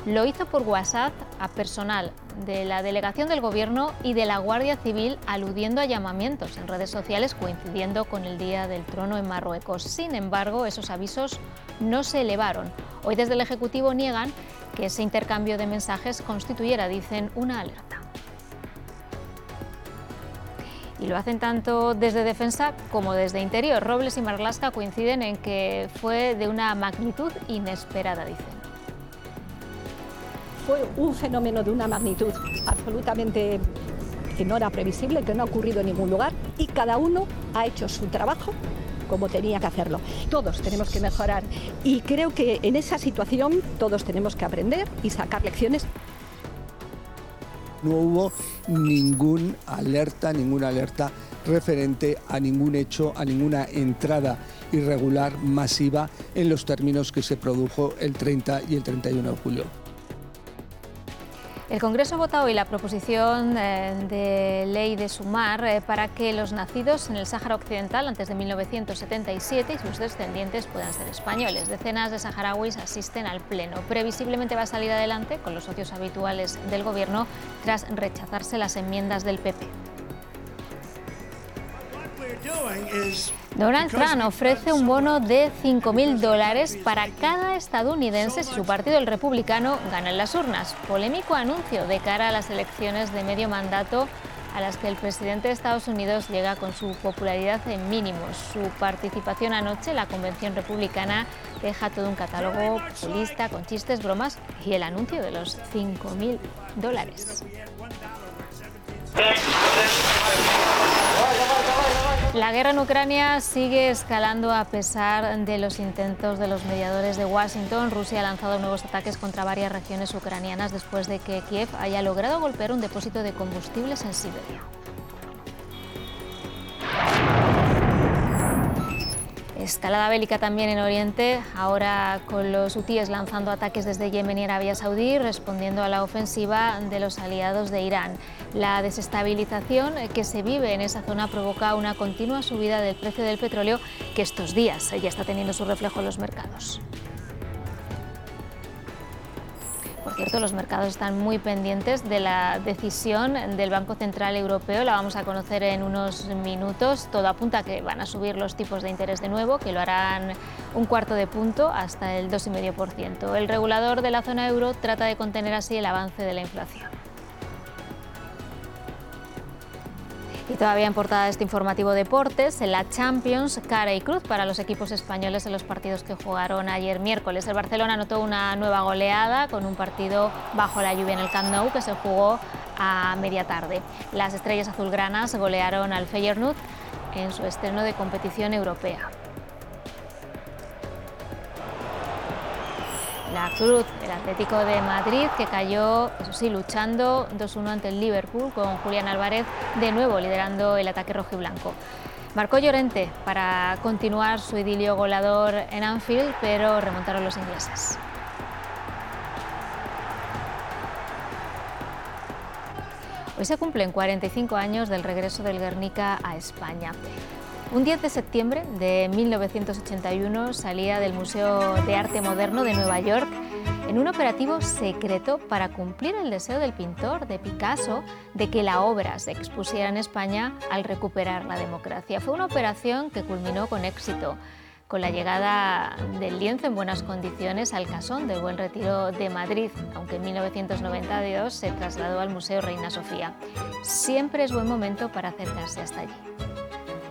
Lo hizo por WhatsApp a personal de la delegación del Gobierno y de la Guardia Civil, aludiendo a llamamientos en redes sociales coincidiendo con el Día del Trono en Marruecos. Sin embargo, esos avisos no se elevaron. Hoy desde el Ejecutivo niegan que ese intercambio de mensajes constituyera, dicen, una alerta. Y lo hacen tanto desde Defensa como desde Interior. Robles y Marlaska coinciden en que fue de una magnitud inesperada, dicen. Fue un fenómeno de una magnitud absolutamente que no era previsible, que no ha ocurrido en ningún lugar, y cada uno ha hecho su trabajo como tenía que hacerlo. Todos tenemos que mejorar y creo que en esa situación todos tenemos que aprender y sacar lecciones. No hubo ninguna alerta referente a ningún hecho, a ninguna entrada irregular masiva en los términos que se produjo el 30 y el 31 de julio. El Congreso vota hoy la proposición de ley de Sumar para que los nacidos en el Sáhara Occidental antes de 1977 y sus descendientes puedan ser españoles. Decenas de saharauis asisten al Pleno. Previsiblemente va a salir adelante con los socios habituales del Gobierno tras rechazarse las enmiendas del PP. Donald Trump ofrece un bono de $5.000 para cada estadounidense si su partido, el Republicano, gana en las urnas. Polémico anuncio de cara a las elecciones de medio mandato a las que el presidente de Estados Unidos llega con su popularidad en mínimos. Su participación anoche en la convención republicana deja todo un catálogo populista con chistes, bromas y el anuncio de los $5.000. La guerra en Ucrania sigue escalando a pesar de los intentos de los mediadores de Washington. Rusia ha lanzado nuevos ataques contra varias regiones ucranianas después de que Kiev haya logrado golpear un depósito de combustibles en Siberia. Escalada bélica también en Oriente, ahora con los hutíes lanzando ataques desde Yemen y Arabia Saudí, respondiendo a la ofensiva de los aliados de Irán. La desestabilización que se vive en esa zona provoca una continua subida del precio del petróleo que estos días ya está teniendo su reflejo en los mercados. Por cierto, los mercados están muy pendientes de la decisión del Banco Central Europeo. La vamos a conocer en unos minutos. Todo apunta a que van a subir los tipos de interés de nuevo, que lo harán 1/4 punto hasta el 2,5%. El regulador de la zona euro trata de contener así el avance de la inflación. Y todavía en portada de este informativo deportes, en la Champions, cara y cruz para los equipos españoles en los partidos que jugaron ayer miércoles. El Barcelona anotó una nueva goleada con un partido bajo la lluvia en el Camp Nou que se jugó a media tarde. Las estrellas azulgranas golearon al Feyenoord en su estreno de competición europea. La Cruz, el Atlético de Madrid, que cayó, eso sí, luchando 2-1 ante el Liverpool, con Julián Álvarez de nuevo liderando el ataque rojiblanco. Marcó Llorente para continuar su idilio goleador en Anfield, pero remontaron los ingleses. Hoy se cumplen 45 años del regreso del Guernica a España. Un 10 de septiembre de 1981 salía del Museo de Arte Moderno de Nueva York en un operativo secreto para cumplir el deseo del pintor, de Picasso, de que la obra se expusiera en España al recuperar la democracia. Fue una operación que culminó con éxito, con la llegada del lienzo en buenas condiciones al Casón del Buen Retiro de Madrid, aunque en 1992 se trasladó al Museo Reina Sofía. Siempre es buen momento para acercarse hasta allí.